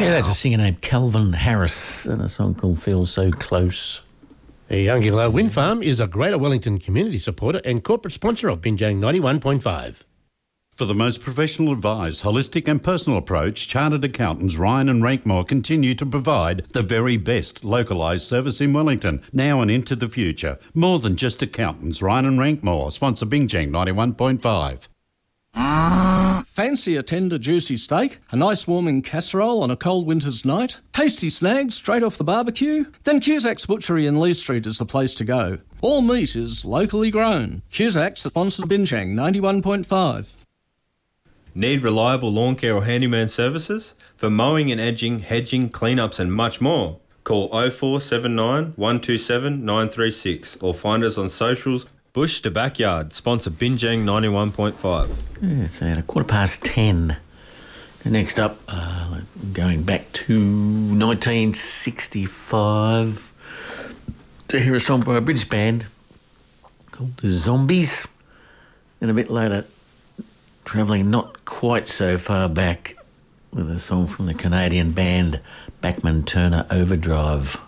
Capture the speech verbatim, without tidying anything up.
Yeah, that's a singer named Calvin Harris and a song called Feel So Close. The Youngilla Wind Farm is a Greater Wellington community supporter and corporate sponsor of Binjang ninety-one point five. For the most professional advised, holistic and personal approach, Chartered Accountants Ryan and Rankmore continue to provide the very best localised service in Wellington, now and into the future. More than just accountants, Ryan and Rankmore sponsor Binjang ninety-one point five. Fancy a tender, juicy steak, a nice warming casserole on a cold winter's night, tasty snags straight off the barbecue? Then Cusac's Butchery in Lee Street is the place to go. All meat is locally grown. Cusac's sponsors Binjang ninety-one point five. Need reliable lawn care or handyman services? For mowing and edging, hedging, cleanups and much more. Call oh four seven nine, one two seven, nine three six or find us on socials. Bush to Backyard, sponsor Binjang ninety-one point five. Yeah, it's at a quarter past ten. Next up, uh, going back to nineteen sixty-five to hear a song by a British band called The Zombies. And a bit later, travelling not quite so far back with a song from the Canadian band Bachman Turner Overdrive.